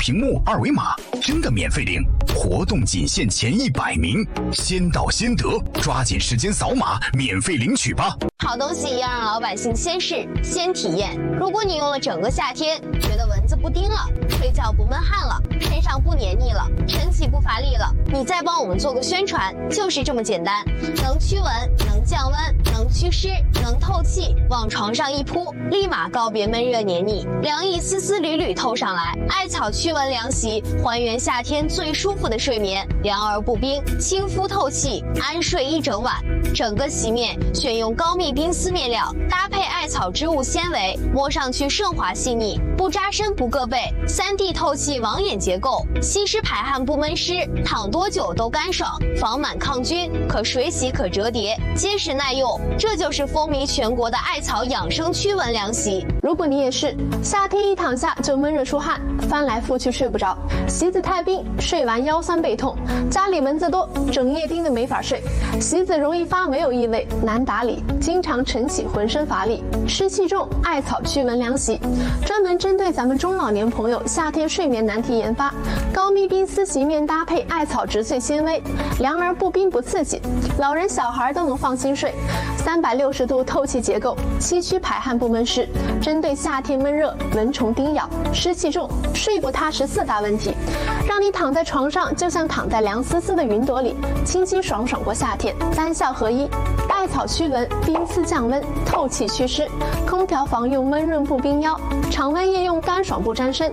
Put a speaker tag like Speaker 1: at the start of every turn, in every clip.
Speaker 1: 屏幕二维码，真的免费领！活动仅限前100名，先到先得，抓紧时间扫码免费领取吧！
Speaker 2: 好东西要让老百姓先试先体验。如果你用了整个夏天，觉得蚊子不叮了，睡觉不闷汗了，身上不黏腻了，晨起不乏力了，你再帮我们做个宣传，就是这么简单。能驱蚊，能降温，能祛湿，能透气，往床上一铺，立马告别闷热黏腻，凉意丝丝缕缕透上来。艾草驱蚊凉席，还原夏天最舒服的睡眠，凉而不冰，亲肤透气，安睡一整晚。整个席面选用高密冰丝面料，搭配艾草织物纤维，摸上去顺滑细腻，不扎身不硌背，3D 透气网眼结构，吸湿排汗不闷湿，躺多久都干爽，防螨抗菌，可水洗可折叠，结实耐用。这就是风靡全国的艾草养生驱蚊凉席。
Speaker 3: 如果你也是夏天一躺下就闷热出汗，翻来覆去睡不着，席子太冰，睡完腰酸背痛，家里蚊子多，整夜盯得没法睡，席子容易发霉有异味，难打理，经常晨起浑身乏力。湿气重，艾草驱蚊凉席专门针对咱们中老年朋友夏天睡眠难题研发，高密冰丝席面搭配艾草植萃纤维，凉而不冰不刺激，老人小孩都能放心睡。360度透气结构，吸驱排汗不闷湿，针对夏天闷热、蚊虫叮咬、湿气重、睡不踏实4大问题，让你躺在床上就像躺在凉丝丝的云朵里，清清爽爽过夏天，3效合一。艾草驱蚊，冰丝降温，透气祛湿，空调房用闷润不冰腰，常温夜用干爽不沾身。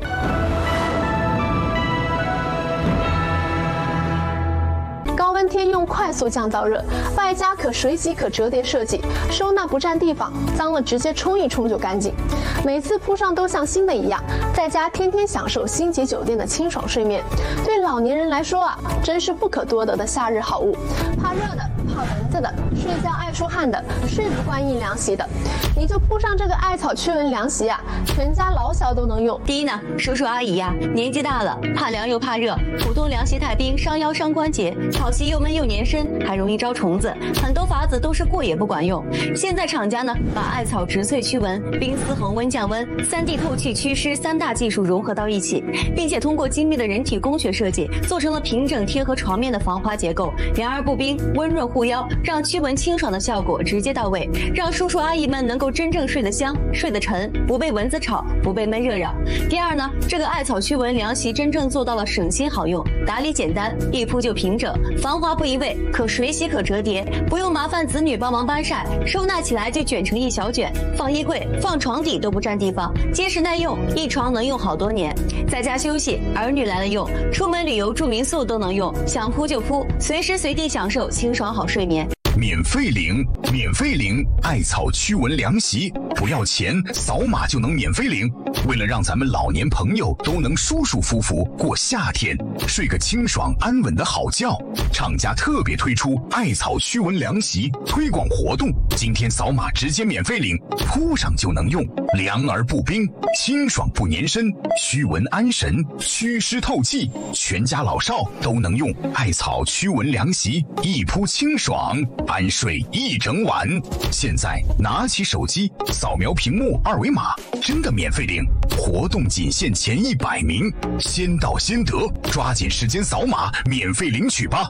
Speaker 3: 高温天用快速降燥热，外加可水洗可折叠设计，收纳不占地方，脏了直接冲一冲就干净，每次铺上都像新的一样，在家天天享受星级酒店的清爽睡眠。对老年人来说啊，真是不可多得的夏日好物。怕热的，怕蚊子的，睡觉爱出汗的，睡不惯硬凉席的，你就铺上这个艾草驱蚊凉席啊，全家老小都能用。
Speaker 4: 第一呢，叔叔阿姨呀，年纪大了，怕凉又怕热，普通凉席太冰，伤腰伤关节，草席又闷又粘身，还容易招虫子，很多法子都是过也不管用。现在厂家呢，把艾草植萃驱蚊、冰丝恒温降温、3D 透气祛湿3大技术融合到一起，并且通过精密的人体工学设计，做成了平整贴合床面的防滑结构，凉而不冰，温润护腰，让驱蚊清爽的效果直接到位，让叔叔阿姨们能够真正睡得香、睡得沉，不被蚊子吵，不被闷热扰。第二呢，这个艾草驱蚊凉席真正做到了省心好用，打理简单，一铺就平整，防滑不移位，可水洗可折叠，不用麻烦子女帮忙搬晒，收纳起来就卷成一小卷，放衣柜、放床底都不占地方，结实耐用，一床能用好多年。在家休息，儿女来了用，出门旅游住民宿都能用，想铺就铺，随时随地享受清爽好睡眠。
Speaker 1: 免费领，免费领艾草驱蚊凉席，不要钱，扫码就能免费领。为了让咱们老年朋友都能舒舒服服过夏天，睡个清爽安稳的好觉，厂家特别推出艾草驱蚊凉席推广活动，今天扫码直接免费领，铺上就能用，凉而不冰，清爽不粘身，驱蚊安神，祛湿透气，全家老少都能用。艾草驱蚊凉席，一铺清爽，安睡一整晚。现在拿起手机扫描屏幕二维码，真的免费领！活动仅限前100名，先到先得，抓紧时间扫码免费领取吧！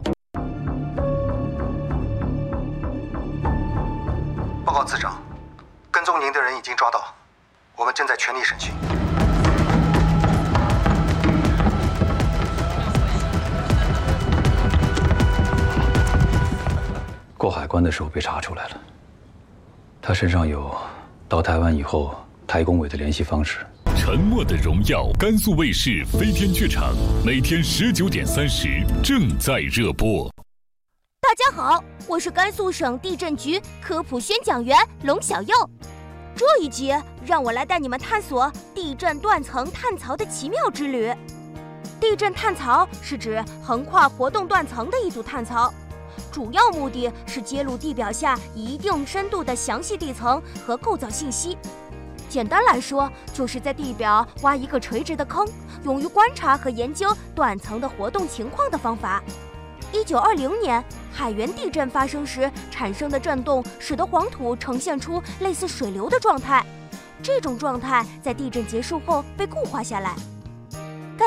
Speaker 5: 报告次长，跟踪您的人已经抓到，我们正在全力审讯。
Speaker 6: 过海关的时候被查出来了，他身上有到台湾以后台工委的联系方式。
Speaker 7: 沉默的荣耀，甘肃卫视飞天剧场，每天19点30正在热播。
Speaker 8: 大家好，我是甘肃省地震局科普宣讲员龙小佑。这一集让我来带你们探索地震断层探槽的奇妙之旅。地震探槽是指横跨活动断层的一组探槽，主要目的是揭露地表下一定深度的详细地层和构造信息。简单来说，就是在地表挖一个垂直的坑，用于观察和研究断层的活动情况的方法。1920年，海原地震发生时产生的震动，使得黄土呈现出类似水流的状态。这种状态在地震结束后被固化下来。